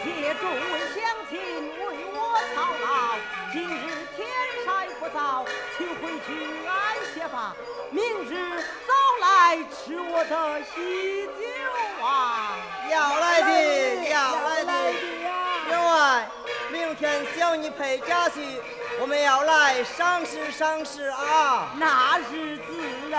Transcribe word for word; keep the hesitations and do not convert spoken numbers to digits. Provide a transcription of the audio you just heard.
谢众位乡亲为我操劳，今日天晒不早，请回去安歇吧。明日早来吃我的喜酒啊！ 要来的，要来的。员外，明天小女陪家去，我们要来赏识赏识啊！ 那日子啊！